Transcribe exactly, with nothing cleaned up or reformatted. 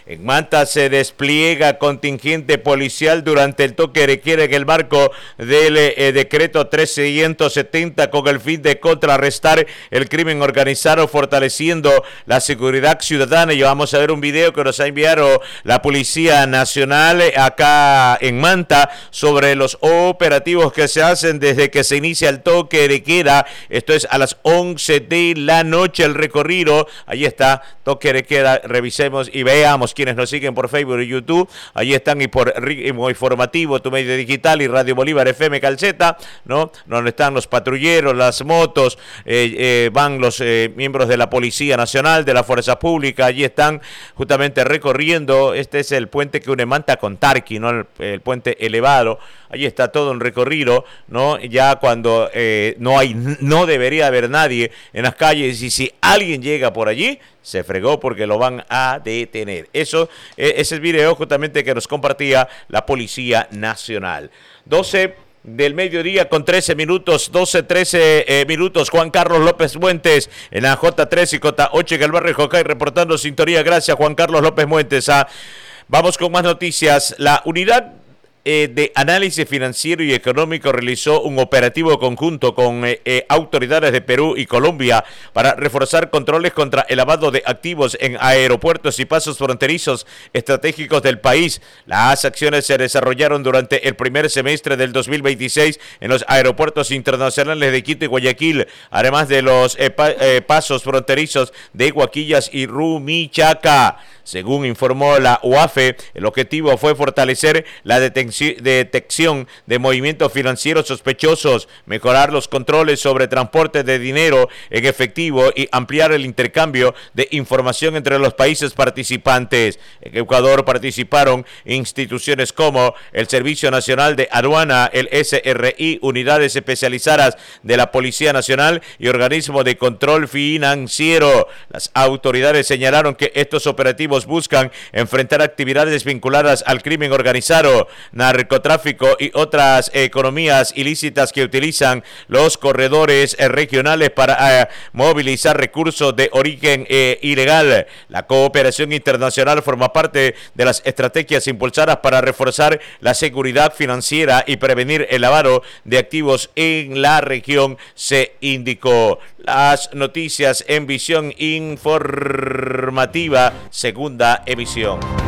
En Manta se despliega contingente policial durante el toque de queda en el marco del eh, decreto trescientos setenta con el fin de contrarrestar el crimen organizado, fortaleciendo la seguridad ciudadana. Y vamos a ver un video que nos ha enviado la Policía Nacional acá en Manta sobre los operativos que se hacen desde que se inicia el toque de queda. Esto es a las once de la noche el recorrido. Ahí está, toque de queda. Revisemos y veamos quienes nos siguen por Facebook y YouTube. Ahí están, y por Ritmo Informativo, Tu Medio Digital, y Radio Bolívar F M Calceta, ¿no? Donde están los patrulleros, las motos, eh, eh, van los eh, miembros de la Policía Nacional, de la Fuerza Pública. Allí están justamente recorriendo. Este es el puente que une Manta con Tarqui, ¿no? El, el puente elevado. Allí está todo un recorrido, ¿no? Ya cuando eh, no hay, no debería haber nadie en las calles, y si alguien llega por allí, se fregó porque lo van a detener. Eso eh, es el video justamente que nos compartía la Policía Nacional. doce del mediodía con trece minutos, doce, trece eh, minutos. Juan Carlos López Muentes en la J tres y J ocho en el barrio Jocay, reportando sintonía. Gracias, Juan Carlos López Muentes. Ah, vamos con más noticias. La unidad Eh, de análisis financiero y económico realizó un operativo conjunto con eh, eh, autoridades de Perú y Colombia para reforzar controles contra el lavado de activos en aeropuertos y pasos fronterizos estratégicos del país. Las acciones se desarrollaron durante el primer semestre del dos mil veintiséis en los aeropuertos internacionales de Quito y Guayaquil, además de los eh, pa eh, pasos fronterizos de Huaquillas y Rumichaca. Según informó la U A F E, el objetivo fue fortalecer la detección de movimientos financieros sospechosos, mejorar los controles sobre transporte de dinero en efectivo y ampliar el intercambio de información entre los países participantes. En Ecuador participaron instituciones como el Servicio Nacional de Aduana, el S R I, unidades especializadas de la Policía Nacional y organismos de control financiero. Las autoridades señalaron que estos operativos buscan enfrentar actividades vinculadas al crimen organizado, narcotráfico y otras economías ilícitas que utilizan los corredores eh, regionales para eh, movilizar recursos de origen eh, ilegal. La cooperación internacional forma parte de las estrategias impulsadas para reforzar la seguridad financiera y prevenir el lavado de activos en la región, se indicó. Las noticias en visión informativa, segunda emisión.